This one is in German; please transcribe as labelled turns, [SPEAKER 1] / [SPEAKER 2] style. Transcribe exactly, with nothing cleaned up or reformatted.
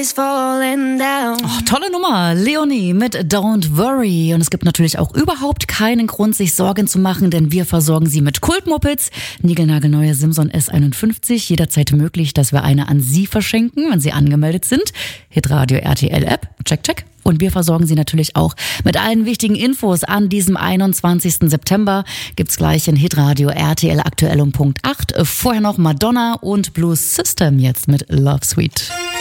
[SPEAKER 1] is falling down.
[SPEAKER 2] Oh, tolle Nummer, Leonie mit Don't Worry. Und es gibt natürlich auch überhaupt keinen Grund, sich Sorgen zu machen, denn wir versorgen Sie mit Kultmopeds. Niegelnagelneue Simson S einundfünfzig, jederzeit möglich, dass wir eine an Sie verschenken, wenn Sie angemeldet sind. Hitradio R T L App, check, check. Und wir versorgen Sie natürlich auch mit allen wichtigen Infos an diesem einundzwanzigsten September. Gibt's gleich in Hitradio R T L aktuell um Punkt acht. Vorher noch Madonna und Blue System jetzt mit Love Sweet.